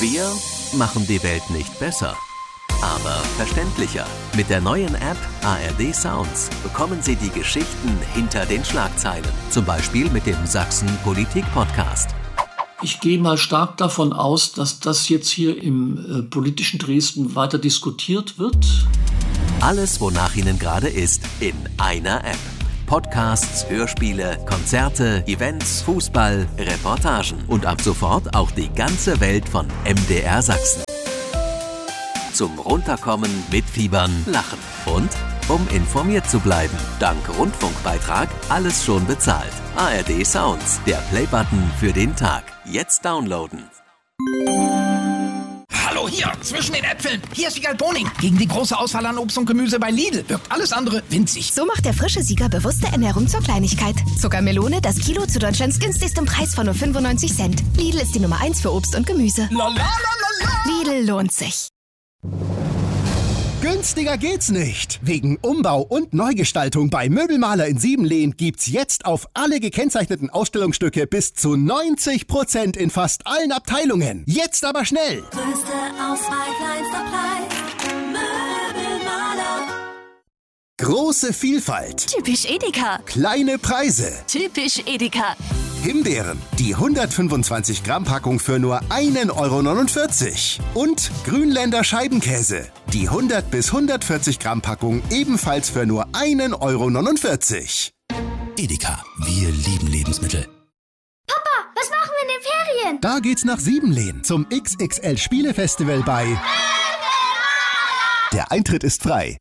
Wir machen die Welt nicht besser, aber verständlicher. Mit der neuen App ARD Sounds bekommen Sie die Geschichten hinter den Schlagzeilen. Zum Beispiel mit dem Sachsen Politik Podcast. Ich gehe mal stark davon aus, dass das jetzt hier im politischen Dresden weiter diskutiert wird. Alles, wonach Ihnen gerade ist, in einer App. Podcasts, Hörspiele, Konzerte, Events, Fußball, Reportagen und ab sofort auch die ganze Welt von MDR Sachsen. Zum Runterkommen, mitfiebern, lachen und um informiert zu bleiben. Dank Rundfunkbeitrag alles schon bezahlt. ARD Sounds, der Playbutton für den Tag. Jetzt downloaden. Hallo, hier, zwischen den Äpfeln. Hier ist Wiegald Boning. Gegen die große Auswahl an Obst und Gemüse bei Lidl wirkt alles andere winzig. So macht der frische Sieger bewusste Ernährung zur Kleinigkeit. Zuckermelone, das Kilo zu Deutschlands günstigstem Preis von nur 95 Cent. Lidl ist die Nummer 1 für Obst und Gemüse. Lidl lohnt sich. Günstiger geht's nicht. Wegen Umbau und Neugestaltung bei Möbelmaler in Siebenlehn gibt's jetzt auf alle gekennzeichneten Ausstellungsstücke bis zu 90% in fast allen Abteilungen. Jetzt aber schnell! Größte Auswahl, kleinster Preis. Möbelmaler. Große Vielfalt. Typisch Edeka. Kleine Preise. Typisch Edeka. Himbeeren, die 125 Gramm Packung für nur 1,49 €. Und Grünländer Scheibenkäse, die 100 bis 140 Gramm Packung ebenfalls für nur 1,49 €. Edeka, wir lieben Lebensmittel. Papa, was machen wir in den Ferien? Da geht's nach Siebenlehn zum XXL Spielefestival bei Der Eintritt ist frei.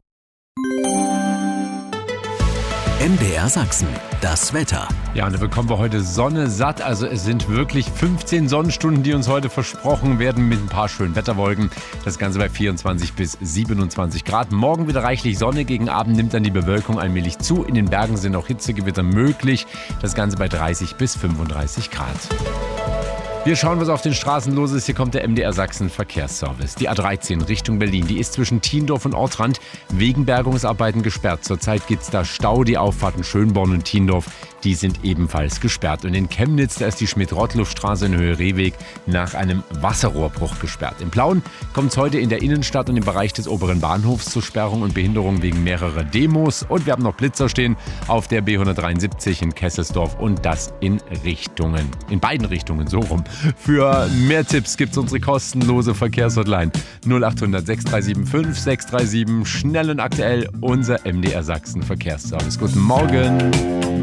MDR Sachsen, das Wetter. Ja, und da bekommen wir heute Sonne satt. Also es sind wirklich 15 Sonnenstunden, die uns heute versprochen werden mit ein paar schönen Wetterwolken. Das Ganze bei 24 bis 27 Grad. Morgen wieder reichlich Sonne. Gegen Abend nimmt dann die Bewölkung allmählich zu. In den Bergen sind auch Hitzegewitter möglich. Das Ganze bei 30 bis 35 Grad. Wir schauen, was auf den Straßen los ist. Hier kommt der MDR Sachsen Verkehrsservice. Die A13 Richtung Berlin, die ist zwischen Thiendorf und Ortrand wegen Bergungsarbeiten gesperrt. Zurzeit gibt es da Stau. Die Auffahrten Schönborn und Thiendorf, die sind ebenfalls gesperrt. Und in Chemnitz, da ist die Schmidt-Rottluff-Straße in Höhe Rehweg nach einem Wasserrohrbruch gesperrt. In Plauen kommt es heute in der Innenstadt und im Bereich des oberen Bahnhofs zu Sperrung und Behinderung wegen mehrerer Demos. Und wir haben noch Blitzer stehen auf der B173 in Kesselsdorf und das in beiden Richtungen, so rum. Für mehr Tipps gibt es unsere kostenlose Verkehrshotline 0800 6375 637. Schnell und aktuell unser MDR Sachsen Verkehrsservice. Guten Morgen.